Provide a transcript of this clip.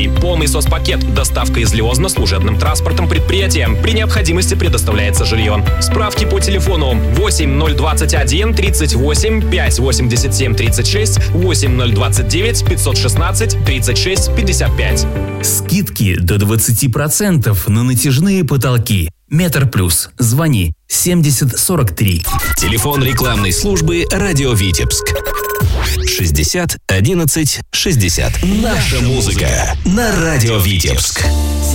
И полный соцпакет. Доставка из Лиозна служебным транспортом предприятия. При необходимости предоставляется жилье. Справки по телефону 8021 38 587 36 8029 516 36 55. Скидки до 20% на натяжные потолки. Метр Плюс. Звони 70 43. Телефон рекламной службы «Радио Витебск». 60 11 60. Наша музыка на «Радио Витебск».